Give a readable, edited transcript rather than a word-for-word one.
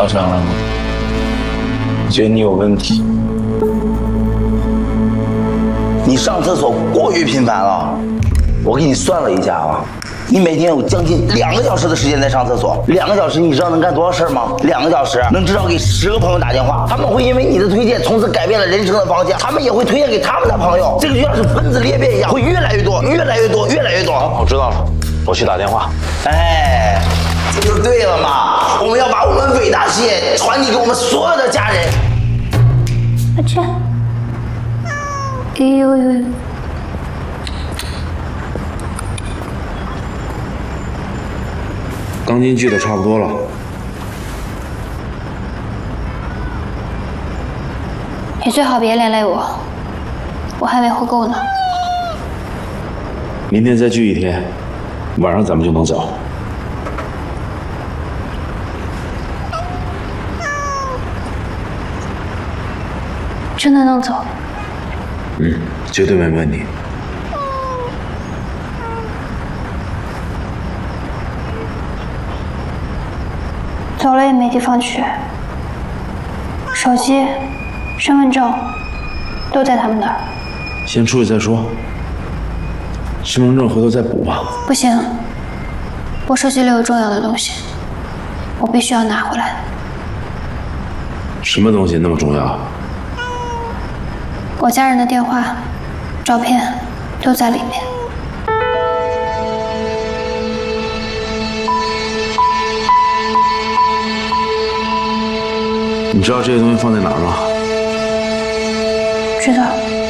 老张，我觉得你有问题。 你上厕所过于频繁了，我给你算了一下啊，你每天有将近2个小时的时间在上厕所，2个小时你知道能干多少事儿吗？2个小时能至少给10个朋友打电话，他们会因为你的推荐从此改变了人生的方向，他们也会推荐给他们的朋友，这个就像是分子裂变一样，会越来越多，越来越多，越来越多。 好，我知道了，我去打电话。 哎，这就对了嘛，我们要把我们伟大事业传递给我们所有的家人。 阿倩，哎呦呦呦！ 钢筋锯的差不多了， 你最好别连累我，我还没活够呢。 明天再锯1天，晚上咱们就能走。 真的能走？ 绝对没问题。 走了也没地方去，手机、身份证都在他们那儿。 先出去再说，身份证回头再补吧。 不行，我手机里有重要的东西，我必须要拿回来。 什么东西那么重要？ 我家人的电话、照片都在里面。 你知道这些东西放在哪儿吗？ 知道。